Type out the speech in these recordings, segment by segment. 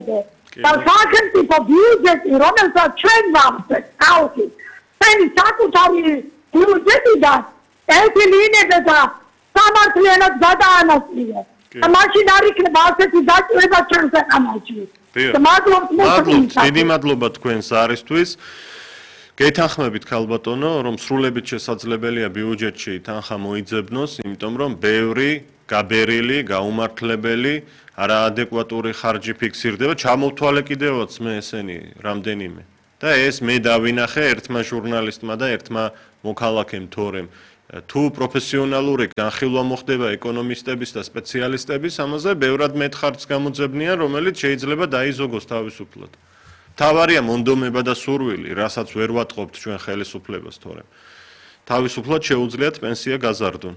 და სახელმწიფო ბიუჯეტი, რომელსაც ჩვენ ვახდეთ, ხალხი, ჩვენი საკუთარი ბიუჯეტიდან ერთი ლინიები და სამართლიანად გადაანაწილეს. და მაშინ არ იქნება ასეთი დაჭრება ჩვენს ქვეყანაში. მადლობთ, დიდი მადლობა თქვენს არისთვის. გეთანხმებით ქალბატონო, რომ სრულებით შესაძლებელია ბიუჯეტში თანხა მოიძებნოს, იმიტომ რომ ბევრი გაბერილი, გაუმართლებელი, არაადეკვატური ხარჯი ფიქსირდება, ჩამოვთვალე კიდევაც მე ესენი რამდენიმე. და ეს მე დავინახე ერთმა ჟურნალისტმა და ერთმა მოქალაქემ თორემ. თუ პროფესიონალური განხილვა მოხდება ეკონომისტების და სპეციალისტების, ამაზე ბევრად მეტ ხარჯს გამოძებნიან, რომელიც შეიძლება დაიზოგოს თავისუფლად. თავარია მონდომება და სურვილი, რასაც ვერ ვატყობთ ჩვენ ხელისუფლებას თორემ. თავისუფლად შეუძლიათ პენსია გაზარდონ.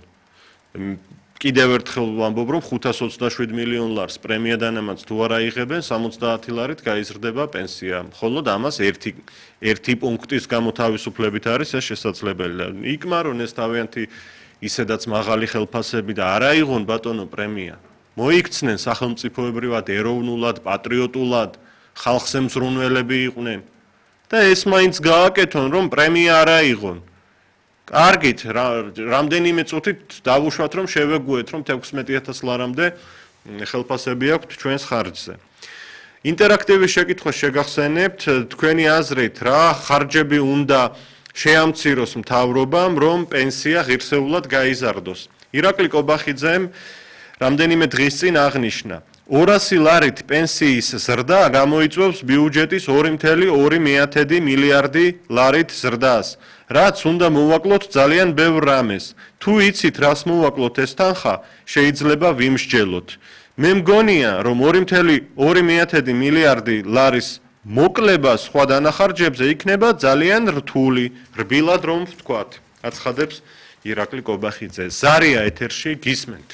კიდევ ერთხელ ვამბობ, რომ 527 მილიონ ლარს პრემია დანამატს თუ არ აიღებენ, 70 ლარით გაიზრდება პენსია. მხოლოდ ამას ერთი პუნქტის გამო თავისუფლებით არის ეს შესაძლებელი. იკმარონ ეს თავიანთი ისედაც მაღალი ხელფასები და არ აიღონ ბატონო პრემია. მოიქცნენ სახელმწიფოებრივად, ეროვნულად, პატრიოტულად, ხალხს ემზრუნველები იყვნენ. და ეს მაინც გააკეთონ, რომ პრემია არ აიღონ. კარგით, რამდენიმე წუთით დავუშვათ, რომ შევეგუეთ, რომ 16,000 ლარამდე ხელფასები აქვთ ჩვენს ხარჯზე. ინტერაქტივის შეკითხვას შეგახსენებთ, თქვენი აზრით, რა ხარჯები უნდა შეამციროს მთავრობამ, რომ პენსია ღირსეულად გაიზარდოს. ირაკლი კობახიძემ რამდენიმე დღის წინ აღნიშნა, 200 ლარით პენსიის ზრდა გამოიწვევს ბიუჯეტის 2,2 მილიარდი ლარით ზრდას. რაც უნდა მოვაკლოთ ძალიან ბევრ რამეს. თუ იცით, რას მოვაკლოთ ეს თანხა, შეიძლება ვიმსჯელოთ. მე მგონია, რომ 2,2 მილიარდი ლარის მოკლება სხვა დანახარჯებზე იქნება ძალიან რთული, რბილად რომ ვთქვათ. აცხადებს ირაკლი კობახიძე. ზარია ეთერში გისმენთ.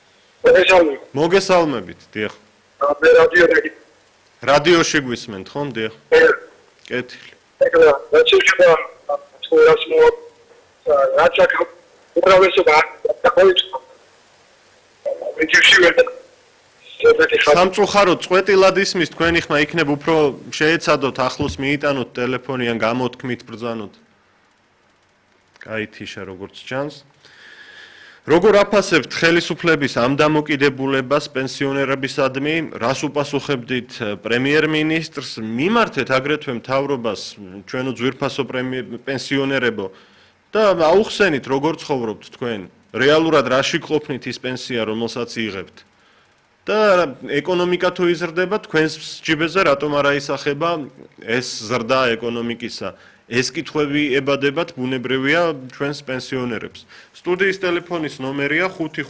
მოგესალმებით, დიახ. რადიოში გვისმენთ, ხომ, დიახ? კეთილი. სამწუხაროდ წვეტილად ისმის თქვენი ხმა იქნებ უფრო შეეცადოთ ახლოს მიიტანოთ ტელეფონი ან გამოთქმით ბრძანოთ. კაითიშა როგორც ჩანს. როგორ აფასებთ ხელისუფლების ამ დამოკიდებულებას პენსიონერებისადმი, რას უპასუხებდით პრემიერ-მინისტრს, მიმართეთ აგრეთვე მთავრობას, ჩვენო ძვირფასო პენსიონერებო და აუხსენით როგორ ცხოვრობთ თქვენ, რეალურად რაში გყოფნით ის პენსია, რომელსაც იღებთ. და ეკონომიკა თუ იზრდება, თქვენს ჯიბეზე რატომ არ აისახება ეს ზრდა ეკონომიკისა? ეს კითხვები ებადებათ ბუნებრივია ჩვენს პენსიონერებს. სტუდიის ტელეფონის ნომერია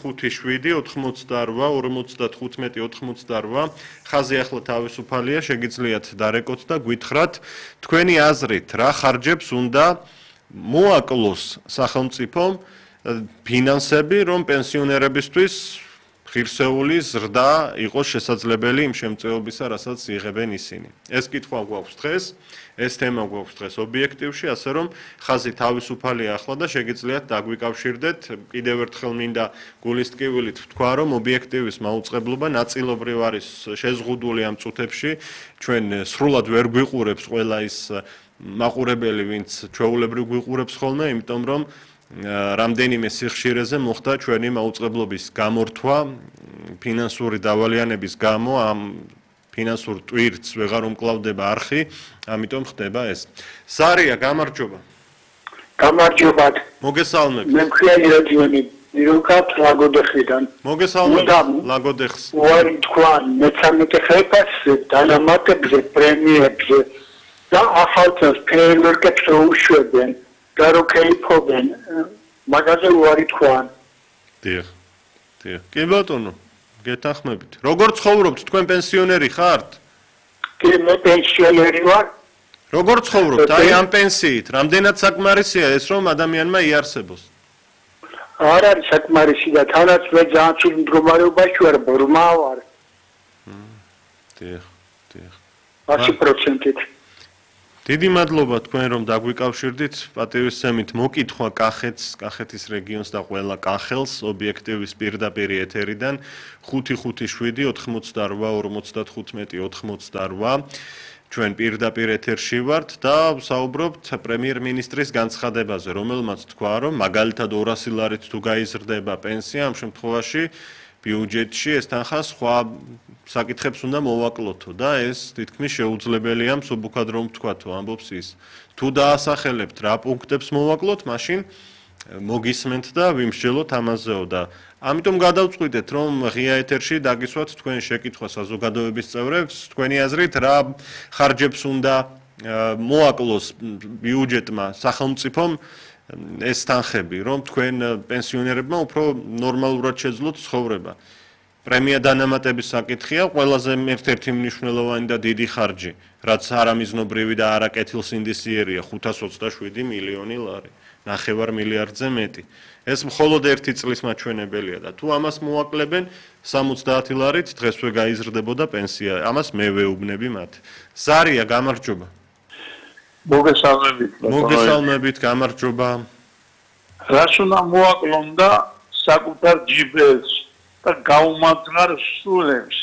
557-58-55-88. ხაზი ახლა თავისუფალია, შეგიძლიათ დარეკოთ და გვითხრათ თქვენი აზრით, რა ხარჯებს უნდა მოაკლოს სახელმწიფომ ფინანსები, რომ პენსიონერებისთვის ღირსეული ზრდა იყოს შესაძლებელი იმ შემწეობისა, რასაც იღებენ ისინი. ეს კითხვა გვაქვს დღეს. ეს თემა გვაქვს დღეს ობიექტივში, ასე რომ ხაზი თავისუფალია ახლა და შეგიძლიათ დაგვიკავშირდეთ. კიდევ ერთხელ მინდა გულის ტკივილით ვთქვა, რომ ობიექტივის მაუწყებლობა ნაწილობრივ არის შეზღუდული ამ წუთებში. ჩვენ სრულად ვერ გვიყურებს ყველა ის მაყურებელი, ვინც ჩვეულებრივ გვიყურებს ხოლმე, იმიტომ რომ რამდენიმე სიხშირეზე მოხდა ჩვენი მაუწყებლობის გამორთვა ფინანსური დავალიანების გამო ამ ფინანსურ ტვირთს ვეღარ უმკლავდება არხი, ამიტომ ხდება ეს. ზარია, გამარჯობა. გამარჯობათ. მოგესალმებით. მე მქონი რადიონი მირუკათ ლაგოდეხიდან. მოგესალმებით ლაგოდეხს. უარი თქვა, მე-13 ხელფასზე, დანამატებზე, პრემიებზე და ახალწელს ფეერვერკებს რო უშვებენ და რო კეიფობენ, მაგაზე უარი თქვა. დიახ. კი ბატონო. გეთანხმებით. როგორ ცხოვრობთ თქვენ პენსიონერი ხართ? კი, მე პენსიონერი ვარ. როგორ ცხოვრობთ აი ამ პენსიით? რამდენად საკმარისია ეს რომ ადამიანმა იარსებოს? არ არის საკმარისი და თანაც მე ძალიან ცუდ მდგომარეობაში ვარ, ბრმა ვარ. დიახ. 100%-ით. დიდი მადლობა თქვენ რომ დაგვიკავშირდით პატივისცემით მოკითხვა კახეთის რეგიონს და ყველა კახელს ობიექტივის პირდაპირ ეთერიდან 557 88 55 88 ჩვენ პირდაპირ ეთერში ვართ და ვსაუბრობთ პრემიერ-მინისტრის განცხადებაზე, რომელმაც თქვა, რომ მაგალითად 200 ლარით თუ გაიზრდება პენსია, ამ შემთხვევაში ბიუჯეტში ეს თანხა სხვა საკითხებს უნდა მოვაკლოთო და ეს თითქმის შეუძლებელია მსუბუქად რომ ვთქვათო, ამბობს ის. თუ დაასახელებთ რა პუნქტებს მოვაკლოთ, მაშინ მოგისმენთ და ვიმსჯელოთ ამაზეო და ამიტომ გადავწყვიტეთ რომ ღია ეთერში დაგისვათ თქვენ შეკითხვა საზოგადოების წევრებს, თქვენი აზრით რა ხარჯებს უნდა მოაკლოს ბიუჯეტმა სახელმწიფომ ეს თანხები, რომ თქვენ პენსიონერებმა უფრო ნორმალურად შეძლოთ ცხოვრება. პრემია დანამატების საკითხია ყველაზე ერთ-ერთი მნიშვნელოვანი და დიდი ხარჯი, რაც არამიზნობრივი და არაკეთილსინდისიერია 527 მილიონი ლარი, 9 მილიარდზე მეტი. ეს მხოლოდ ერთი წლის მაჩვენებელია და თუ ამას მოაკლებენ 70 ლარით დღესვე გაიზრდებოდა პენსია. ამას მე ვეუბნები მათ. ზარია, გამარჯობა. მოგესალმებით, გამარჯობა. რას უნდა მოაკლონ და საკუთარ ჯიბეს და გაუმაგრარ სულებს.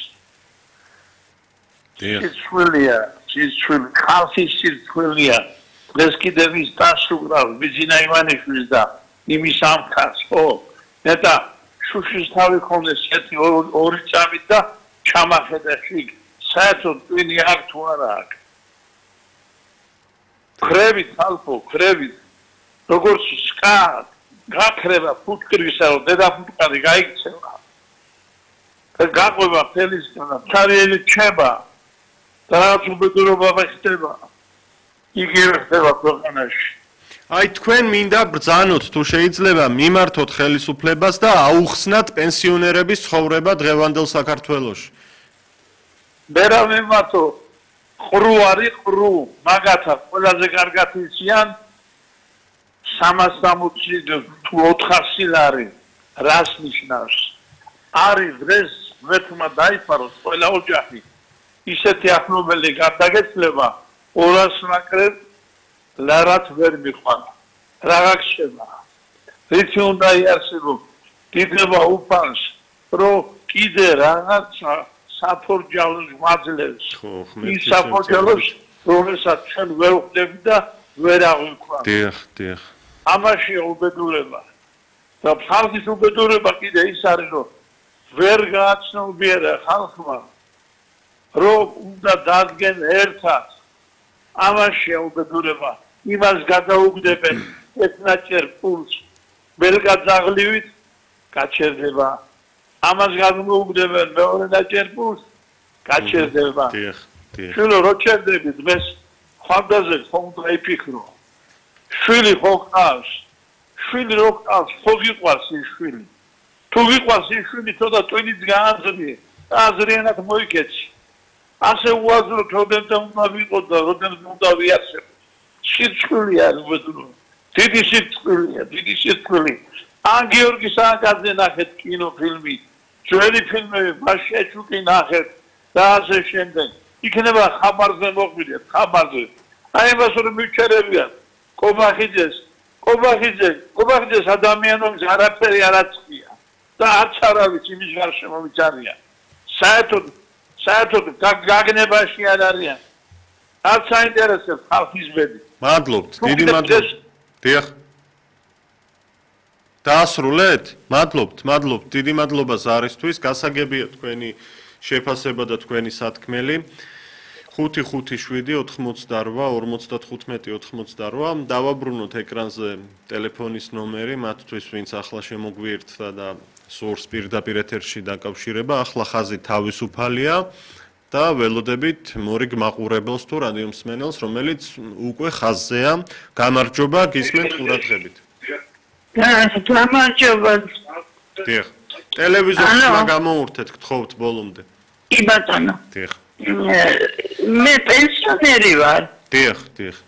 სიცხვილია, ხალხის სიცხვილია. დღეს კიდევ ის დასუბრავს ბიძინა ივანიშვილს და იმის ამქარს, ხო? ნეტა შუშის თავი ხონდეს ერთი ორი წამით და ჩამახედა შიგ. საერთოდ ტვინი არ თუ არა აქ. ხრევით ხალხო, ხრევით. როგორც სკა გაქრება ფუტკრისა, რომ დედაფუტკარი გაიქცევა. და გაყვება ფელისგან და ცარიელი ჩება. და რაღაც უბედურობა ხდება. იგივე ხდება ქვეყანაში. აი თქვენ მინდა ბრძანოთ თუ შეიძლება მიმართოთ ხელისუფლებას და აუხსნათ პენსიონერების ცხოვრება დღევანდელ საქართველოში. მე რა მიმართო ყრუ არის ყრუ, მაგათა ყველაზე კარგად იციან 360 თუ 400 ლარი რას ნიშნავს? არის დღეს ვეთმა დაიფაროს ყველა ოჯახი ისეთი ახნობელი გადაგეცლება 200 ნაკრებ ლარად ვერ მიყვანა. რა გაქშება? რითი უნდა იარსებო? დიდება უფალს, რომ კიდე რაღაცა საფორჯალოს გვაძლევს. ის საფორჯალოს, რომელსაც ჩვენ ვერ ვხვდებით და ვერ აღვიქვამთ. დიახ. ამაშია უბედურება. და ხალხის უბედურება კიდე ის არის, რომ ვერ გააცნობიერა ხალხმა, რომ უნდა დადგენ ერთად. ამაშია უბედურება. იმას გადაუგდებენ ეთნაჭერ პულს ბელგაძაღლივით გაჩერდება. ამას გადაუგდებენ მეორე ნაჭერ პულს გაჩერდება. შვილო რო ჩერდები დღეს ხანდაზე ხომ დაიფიქრო. შვილი ხო ყავს. შვილი რო ყავს, ხო გიყვარს ის შვილი. თუ გიყვარს ის შვილი, თორე ტვინიც გააზრიე. აზრიანად მოიქეცი. ასე უაზროთ, როდესაც უნდა ვიყო და როდესაც უნდა ვიარსებო. სიცხვილია უბედურება. დიდი სიცხვილი. ან გიორგი სააკაძე ნახეთ კინოფილმი, ძველი ფილმები ბაშეჩუკი ნახეთ და ასე შემდეგ. იქნება ხაბარზე მოყვიდეთ, ხაბარზე. აი მას რომ მიჩერებიან. კობახიძეს ადამიანობის არაფერი არ აწია და არც არავის იმის გარშემო ვიცარია. საერთოდ გაგნებაში არ არიან. არც აინტერესებს ხალხის ბედი. მადლობთ, დიდი მადლობა. დიახ. დაასრულეთ? მადლობთ, დიდი მადლობა ზარისთვის. გასაგებია თქვენი შეფასება და თქვენი სათქმელი. 557 88 55 88 დავაბრუნოთ ეკრანზე ტელეფონის ნომერი მათთვის, ვინც ახლა შემოგვიერთდა და სურს პირდაპირ ეთერში დაკავშირება. ახლა ხაზი თავისუფალია. და ველოდებით მორიგ მაყურებელს თუ რადიო მსმენელს, რომელიც უკვე ხაზზეა. გამარჯობა, გისმენთ ყურადღებით. გამარჯობა. დიახ. ტელევიზორს რა გამოურთეთ, გთხოვთ ბოლომდე. კი ბატონო. დიახ. მე პენსიონერი ვარ. დიახ.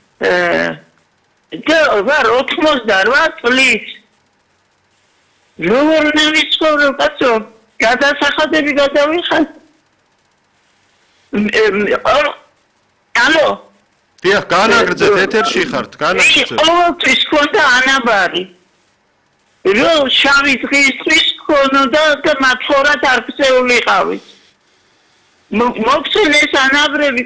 და ვარ 88 წლის. როგორ ნავიცხოვრო კაცო, გადასახადები გადავიხარ. ალო. დიახ, განაგრძეთ, ეთერში ხართ, განაგრძეთ. ყოველთვის ქონდა ანაბარი. რომ შავი დღისთვის ქონოდა და მათ ხორად არ ქცეულიყავით. მოხსენეს ანაბრები